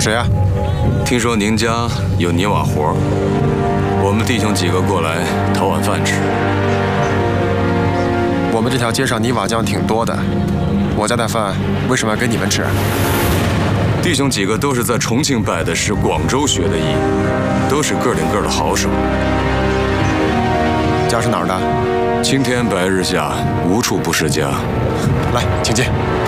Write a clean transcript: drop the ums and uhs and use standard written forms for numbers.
谁啊？ 听说您家有泥瓦活，我们弟兄几个过来讨碗饭吃。 我们这条街上泥瓦匠挺多的，我家的饭为什么要给你们吃？ 弟兄几个都是在重庆拜的师，广州学的艺，都是个顶个的好手。 家是哪儿的？ 青天白日下，无处不是家。 来，请进。